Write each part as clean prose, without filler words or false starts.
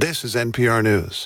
This is NPR News.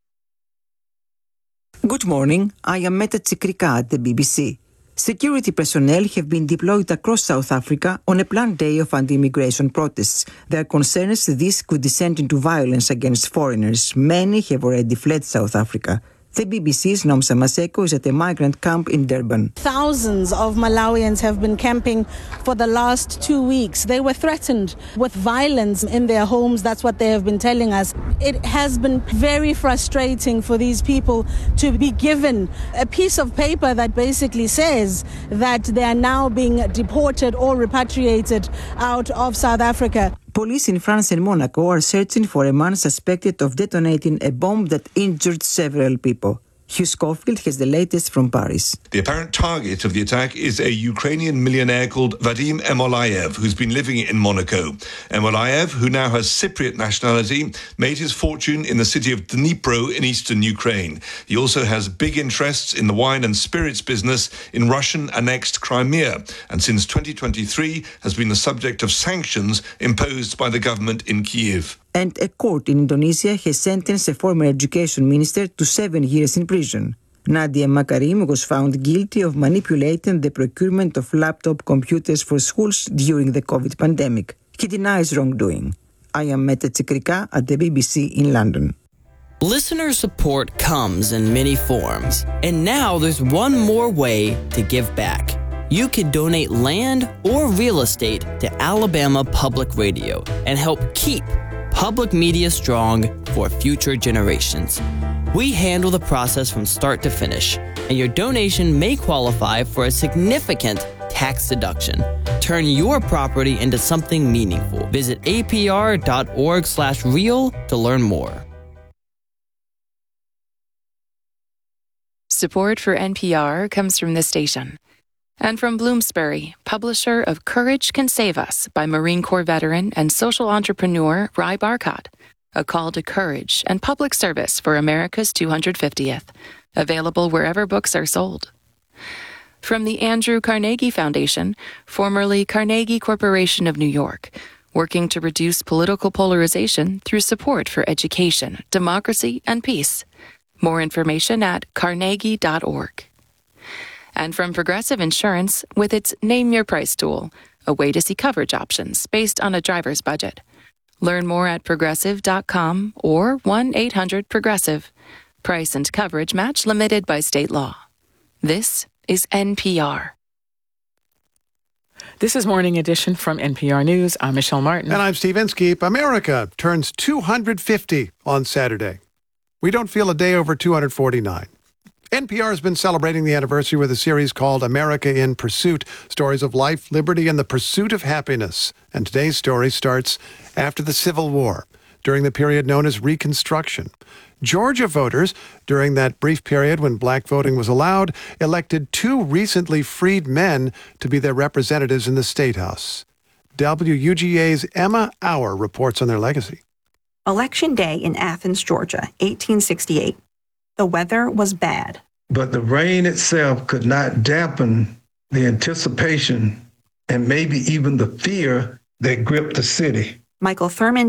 Good morning. I am Meta Tsikrika at the BBC. Security personnel have been deployed across South Africa on a planned day of anti-immigration protests. There are concerns this could descend into violence against foreigners. Many have already fled South Africa. The BBC's Nomsa Maseko is at a migrant camp in Durban. Thousands of Malawians have been camping for the last 2 weeks. They were threatened with violence in their homes. That's what they have been telling us. It has been very frustrating for these people to be given a piece of paper that basically says that they are now being deported or repatriated out of South Africa. Police in France and Monaco are searching for a man suspected of detonating a bomb that injured several people. Hugh Schofield has the latest from Paris. The apparent target of the attack is a Ukrainian millionaire called Vadim Emolayev, who's been living in Monaco. Emolayev, who now has Cypriot nationality, made his fortune in the city of Dnipro in eastern Ukraine. He also has big interests in the wine and spirits business in Russian-annexed Crimea, and since 2023 has been the subject of sanctions imposed by the government in Kyiv. And a court in Indonesia has sentenced a former education minister to 7 years in prison. Nadia Makarim was found guilty of manipulating the procurement of laptop computers for schools during the COVID pandemic. He denies wrongdoing. I am Meta Tsikrika at the BBC in London. Listener support comes in many forms, and now there's one more way to give back. You could donate land or real estate to Alabama Public Radio and help keep public media strong for future generations. We handle the process from start to finish, and your donation may qualify for a significant tax deduction. Turn your property into something meaningful. Visit apr.org/real to learn more. Support for NPR comes from this station and from Bloomsbury, publisher of Courage Can Save Us by Marine Corps veteran and social entrepreneur Ry Barcott, a call to courage and public service for America's 250th, available wherever books are sold. From the Andrew Carnegie Foundation, formerly Carnegie Corporation of New York, working to reduce political polarization through support for education, democracy, and peace. More information at carnegie.org. And from Progressive Insurance with its Name Your Price tool, a way to see coverage options based on a driver's budget. Learn more at progressive.com or 1-800-PROGRESSIVE. Price and coverage match limited by state law. This is NPR. This is Morning Edition from NPR News. I'm Michelle Martin. And I'm Steve Inskeep. America turns 250 on Saturday. We don't feel a day over 249. NPR has been celebrating the anniversary with a series called America in Pursuit, stories of life, liberty, and the pursuit of happiness. And today's story starts after the Civil War, during the period known as Reconstruction. Georgia voters, during that brief period when black voting was allowed, elected 2 recently freed men to be their representatives in the State House. WUGA's Emma Auer reports on their legacy. Election Day in Athens, Georgia, 1868. The weather was bad. But the rain itself could not dampen the anticipation and maybe even the fear that gripped the city. Michael Thurman